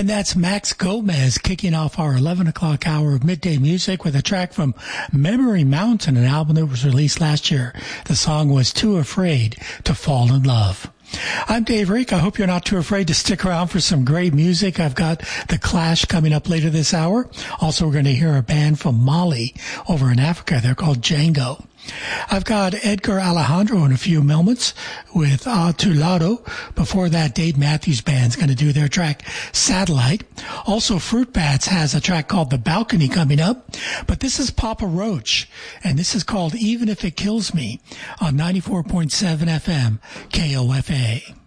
And that's Max Gomez kicking off our 11 o'clock hour of midday music with a track from Memory Mountain, an album that was released last year. The song was Too Afraid to Fall in Love. I'm Dave Reek. I hope you're not too afraid to stick around for some great music. I've got The Clash coming up later this hour. Also, we're going to hear a band from Mali over in Africa. They're called Django. I've got Edgar Alejandro in a few moments with A Tu Lado. Before that, Dave Matthews Band's going to do their track Satellite. Also, Fruit Bats has a track called The Balcony coming up. But this is Papa Roach, and this is called Even If It Kills Me on 94.7 FM KOFA.